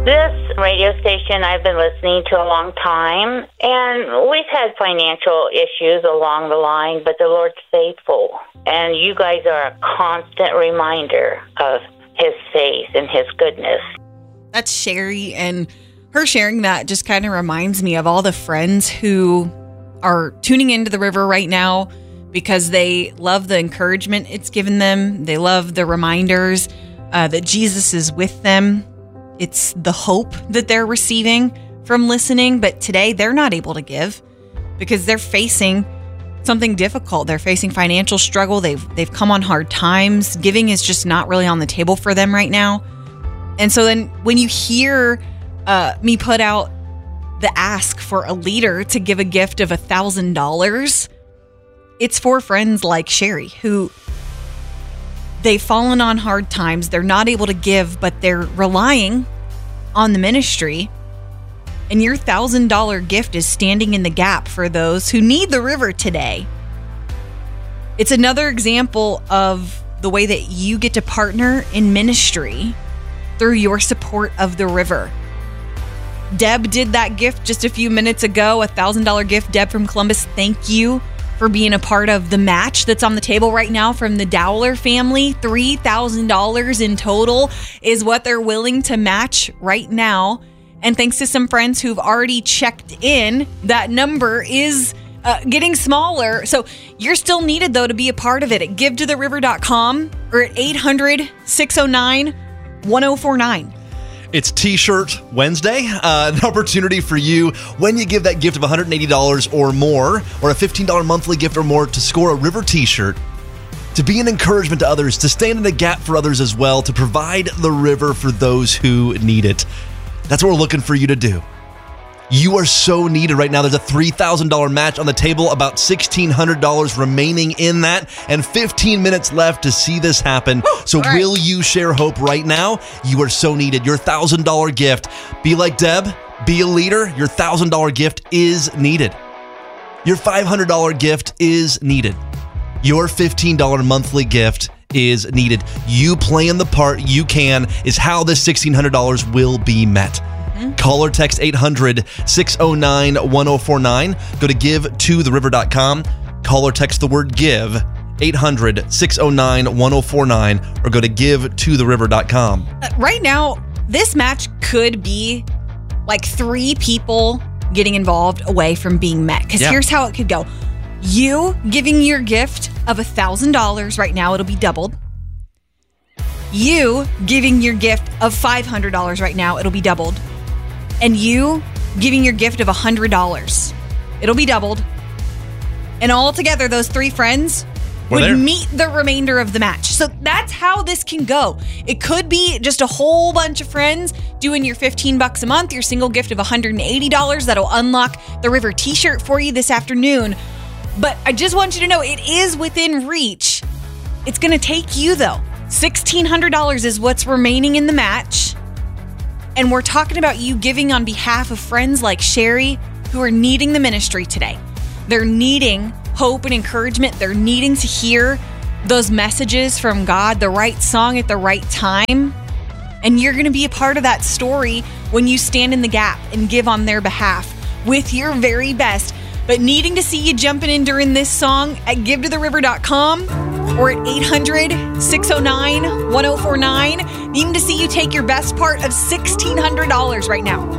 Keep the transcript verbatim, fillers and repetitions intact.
This radio station I've been listening to a long time, and we've had financial issues along the line, but the Lord's faithful. And you guys are a constant reminder of His faith and His goodness. That's Sherry, and her sharing that just kind of reminds me of all the friends who are tuning into the river right now because they love the encouragement it's given them. They love the reminders uh, that Jesus is with them. It's the hope that they're receiving from listening, but today they're not able to give because they're facing something difficult. They're facing financial struggle. They've they've come on hard times. Giving is just not really on the table for them right now. And so then when you hear uh, me put out the ask for a leader to give a gift of one thousand dollars, it's for friends like Sherry who they've fallen on hard times. They're not able to give, but they're relying on the ministry. And your one thousand dollars gift is standing in the gap for those who need the river today. It's another example of the way that you get to partner in ministry through your support of the river. Deb did that gift just a few minutes ago, a one thousand dollars gift. Deb from Columbus, thank you for being a part of the match that's on the table right now from the Dowler family. three thousand dollars in total is what they're willing to match right now. And thanks to some friends who've already checked in, that number is uh, getting smaller. So you're still needed, though, to be a part of it at give to the river dot com or at eight hundred, six oh nine, one oh four nine. It's T-Shirt Wednesday, uh, an opportunity for you when you give that gift of one hundred eighty dollars or more, or a fifteen dollars monthly gift or more, to score a River T-shirt, to be an encouragement to others, to stand in the gap for others as well, to provide the river for those who need it. That's what we're looking for you to do. You are so needed right now. There's a three thousand dollars match on the table, about one thousand six hundred dollars remaining in that, and fifteen minutes left to see this happen. So right. Will you share hope right now? You are so needed. Your one thousand dollars gift. Be like Deb. Be a leader. Your one thousand dollars gift is needed. Your five hundred dollars gift is needed. Your fifteen dollars monthly gift is needed. You playing the part you can is how this one thousand six hundred dollars will be met. Call or text eight hundred, six oh nine, one oh four nine. Go to give to the river dot com. Call or text the word give, eight hundred, six oh nine, one oh four nine, or go to give to the river dot com. Right now, this match could be like three people getting involved away from being met. Because Yeah. here's how it could go. You giving your gift of one thousand dollars right now, it'll be doubled. You giving your gift of five hundred dollars right now, it'll be doubled. And you giving your gift of one hundred dollars. It'll be doubled. And all together, those three friends We're would there. meet the remainder of the match. So that's how this can go. It could be just a whole bunch of friends doing your fifteen bucks a month, your single gift of one hundred eighty dollars. That'll unlock the River T-shirt for you this afternoon. But I just want you to know it is within reach. It's going to take you, though. sixteen hundred dollars is what's remaining in the match. And we're talking about you giving on behalf of friends like Sherry who are needing the ministry today. They're needing hope and encouragement. They're needing to hear those messages from God, the right song at the right time. And you're going to be a part of that story when you stand in the gap and give on their behalf with your very best. But needing to see you jumping in during this song at give to the river dot com or at eight hundred, six oh nine, one oh four nine. Needing to see you take your best part of sixteen hundred dollars right now.